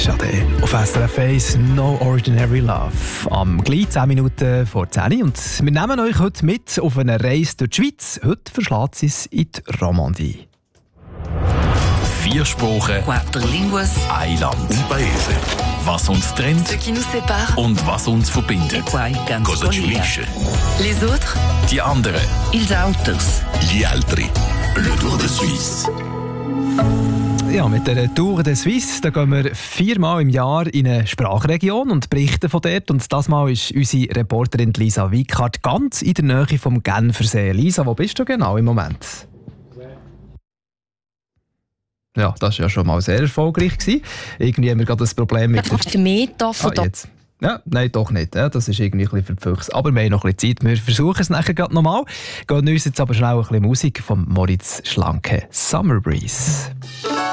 Sade auf SRF 1 No Ordinary Love. Am gleich 10 Minuten vor 10 Uhr. Und wir nehmen euch heute mit auf eine Reise durch die Schweiz. Heute verschlägt es in die Romandie. 4 Sprachen, 4 línguas, ein Land. Un paese. Was uns trennt ce qui nous sépare, und was uns verbindet. quai ganz Cosa ci unisce? Les autres, Die anderen. ils autres. Gli altri. Le Tour de Suisse. Ja, mit der Tour de Suisse da gehen wir 4-mal im Jahr in eine Sprachregion und berichten von dort. Und das Mal ist unsere Reporterin Lisa Wickhardt ganz in der Nähe vom Genfersee. Lisa, wo bist du genau im Moment? Ja, das war ja schon mal sehr erfolgreich gewesen. Irgendwie haben wir gerade das Problem mit der Meter von jetzt. Ja, nein, doch nicht. Ja, das ist irgendwie ein bisschen verpflichtet. Aber wir haben noch ein bisschen Zeit. Wir versuchen es nachher gerade nochmal. Gehen uns jetzt aber schnell ein bisschen Musik von Moritz Schlanke. Summer Breeze.